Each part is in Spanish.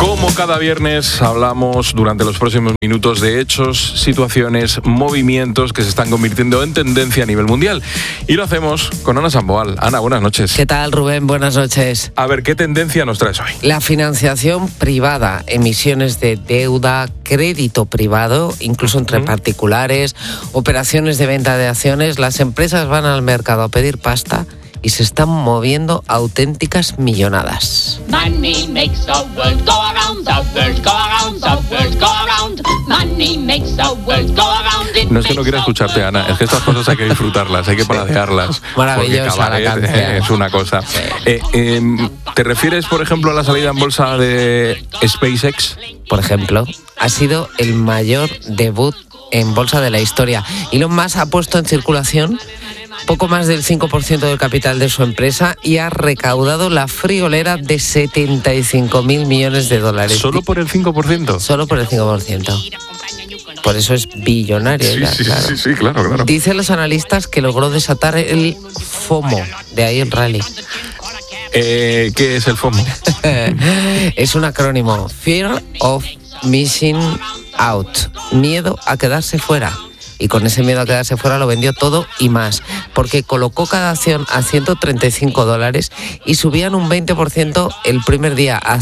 Como cada viernes hablamos durante los próximos minutos de hechos, situaciones, movimientos que se están convirtiendo en tendencia a nivel mundial. Y lo hacemos con Ana Samboal. Ana, buenas noches. ¿Qué tal, Rubén? Buenas noches. A ver, ¿qué tendencia nos traes hoy? La financiación privada, emisiones de deuda, crédito privado, incluso entre particulares, operaciones de venta de acciones. Las empresas van al mercado a pedir pasta y se están moviendo auténticas millonadas. Money makes the world go around, the world go around, the world go around. Money makes the world go around. No es que no quiera escucharte, Ana, es que estas cosas hay que disfrutarlas, hay que paladearlas. Maravillosa la canción. Es una cosa. ¿Te refieres, por ejemplo, a la salida en bolsa de SpaceX? Por ejemplo, ha sido el mayor debut en bolsa de la historia. Elon Musk ha puesto en circulación poco más del 5% del capital de su empresa y ha recaudado la friolera de 75.000 millones de dólares. ¿Solo por el 5%? Solo por el 5%. Por eso es billonario. Sí, claro. Dicen los analistas que logró desatar el FOMO, de ahí el rally. ¿Qué es el FOMO? Es un acrónimo. Fear of Missing Out. Miedo a quedarse fuera. Y con ese miedo a quedarse fuera lo vendió todo y más, porque colocó cada acción a $135 y subían un 20% el primer día a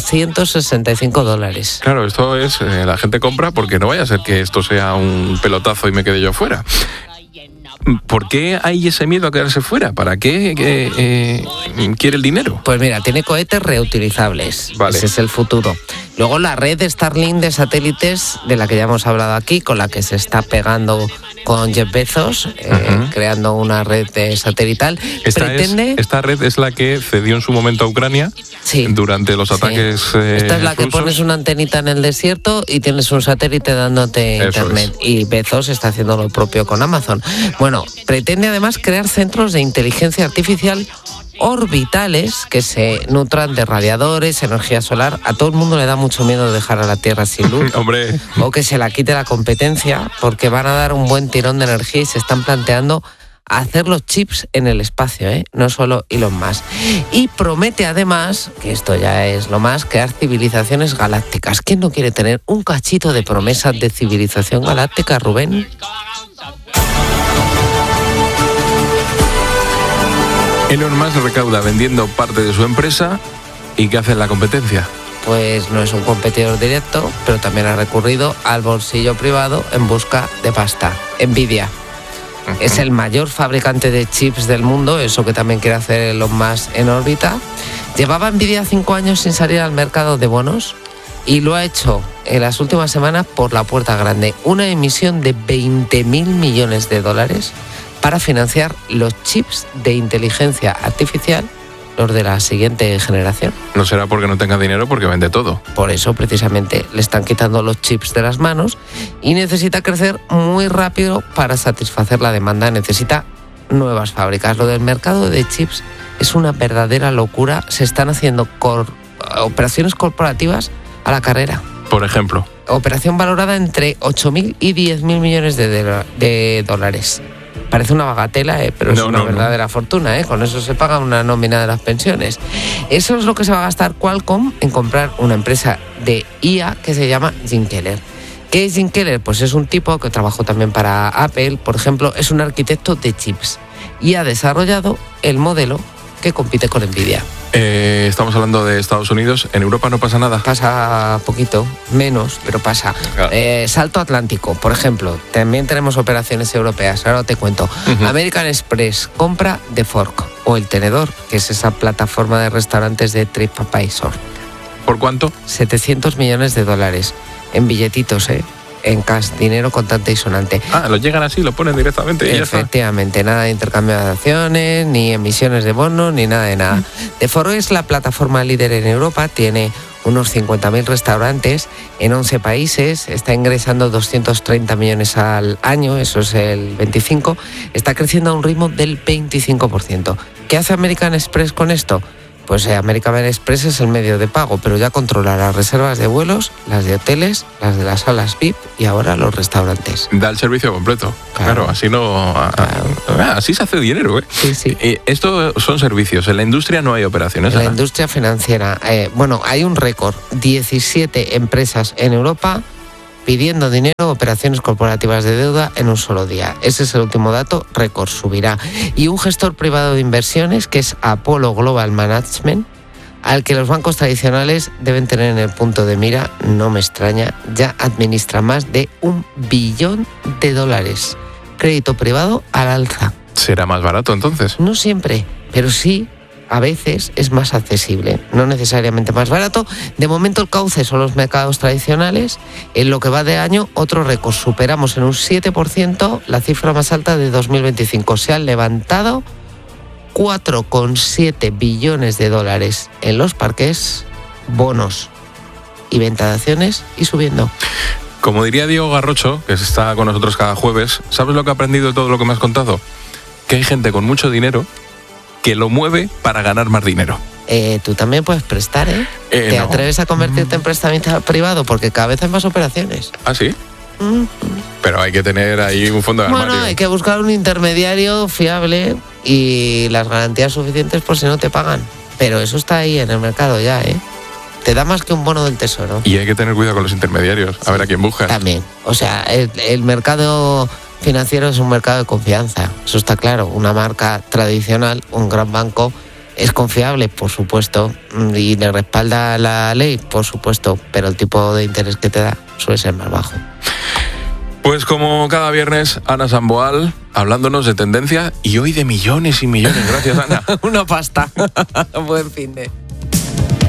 $165. Claro, esto es, la gente compra porque no vaya a ser que esto sea un pelotazo y me quede yo fuera. ¿Por qué hay ese miedo a quedarse fuera? ¿Para qué quiere el dinero? Pues mira, tiene cohetes reutilizables. Vale. Ese es el futuro. Luego la red de Starlink de satélites, de la que ya hemos hablado aquí, con la que se está pegando con Jeff Bezos, creando una red satelital. Esta red es la que cedió en su momento a Ucrania durante los ataques Esta es la que rusos. pones una antenita en el desierto y tienes un satélite dándote internet. Y Bezos está haciendo lo propio con Amazon. Bueno, pretende además crear centros de inteligencia artificial orbitales que se nutran de radiadores, energía solar. A todo el mundo le da mucho miedo dejar a la Tierra sin luz. Hombre. O que se la quite la competencia, porque van a dar un buen tirón de energía y se están planteando hacer los chips en el espacio, no solo Elon Musk. Y promete además, que esto ya es lo más, crear civilizaciones galácticas. ¿Quién no quiere tener un cachito de promesas de civilización galáctica, Rubén? Elon Musk recauda vendiendo parte de su empresa. ¿Y qué hace en la competencia? Pues no es un competidor directo, pero también ha recurrido al bolsillo privado en busca de pasta. Nvidia. Es el mayor fabricante de chips del mundo, eso que también quiere hacer Elon Musk en órbita. Llevaba Nvidia 5 años sin salir al mercado de bonos y lo ha hecho en las últimas semanas por la puerta grande. Una emisión de $20.000 millones para financiar los chips de inteligencia artificial, los de la siguiente generación. No será porque no tenga dinero, porque vende todo. Por eso, precisamente, le están quitando los chips de las manos y necesita crecer muy rápido para satisfacer la demanda. Necesita nuevas fábricas. Lo del mercado de chips es una verdadera locura. Se están haciendo operaciones corporativas a la carrera. Por ejemplo. Operación valorada entre 8.000 y 10.000 millones de dólares. Parece una bagatela, pero es una verdadera fortuna, Con eso se paga una nómina de las pensiones. Eso es lo que se va a gastar Qualcomm en comprar una empresa de IA que se llama Jim Keller. ¿Qué es Jim Keller? Pues es un tipo que trabajó también para Apple, por ejemplo, es un arquitecto de chips y ha desarrollado el modelo que compite con Nvidia. Estamos hablando de Estados Unidos. ¿En Europa no pasa nada? Pasa poquito, menos, pero pasa. Claro. Salto Atlántico, por ejemplo. También tenemos operaciones europeas. Ahora te cuento. American Express compra The Fork, o El Tenedor, que es esa plataforma de restaurantes de TripAdvisor. ¿Por cuánto? $700 millones en billetitos, en cash, dinero contante y sonante. Lo llegan así, lo ponen directamente y efectivamente, ya está. Nada de intercambio de acciones, ni emisiones de bonos, ni nada de nada. The Fork es la plataforma líder en Europa, tiene unos 50.000 restaurantes en 11 países, está ingresando 230 millones al año, eso es el 25%, está creciendo a un ritmo del 25%. ¿Qué hace American Express con esto? Pues American Express es el medio de pago, pero ya controla las reservas de vuelos, las de hoteles, las de las salas VIP y ahora los restaurantes. Da el servicio completo. Claro, así no... Así se hace dinero, ¿eh? Sí. Esto son servicios. En la industria no hay operaciones. En la industria financiera. Hay un récord. 17 empresas en Europa pidiendo dinero, operaciones corporativas de deuda en un solo día. Ese es el último dato, récord subirá. Y un gestor privado de inversiones, que es Apollo Global Management, al que los bancos tradicionales deben tener en el punto de mira, no me extraña, ya administra más de $1 billón. Crédito privado al alza. ¿Será más barato entonces? No siempre, pero sí, a veces es más accesible, no necesariamente más barato. De momento el cauce son los mercados tradicionales. En lo que va de año, otro récord. Superamos en un 7% la cifra más alta de 2025. Se han levantado $4,7 billones en los parques, bonos y venta de acciones y subiendo. Como diría Diego Garrocho, que está con nosotros cada jueves, ¿sabes lo que he aprendido de todo lo que me has contado? Que hay gente con mucho dinero que lo mueve para ganar más dinero. Tú también puedes prestar, ¿eh? ¿Te atreves a convertirte en prestamista privado? Porque cada vez hay más operaciones. ¿Ah, sí? Pero hay que tener ahí un fondo de armario. Bueno, hay que buscar un intermediario fiable y las garantías suficientes por si no te pagan. Pero eso está ahí en el mercado ya, ¿eh? Te da más que un bono del tesoro. Y hay que tener cuidado con los intermediarios, a ver a quién buscas. También. O sea, el mercado financiero es un mercado de confianza, eso está claro. Una marca tradicional, un gran banco, es confiable, por supuesto, y le respalda la ley, por supuesto, pero el tipo de interés que te da suele ser más bajo. Pues como cada viernes, Ana Samboal, hablándonos de tendencia y hoy de millones y millones. Gracias, Ana. Una pasta. Buen fin de...